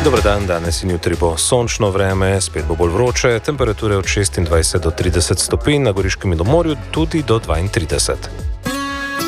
Dober dan, danes in jutri bo sončno vreme, spet bo bolj vroče, temperature od 26 do 30 stopinj, na Goriškem in do morju tudi do 32.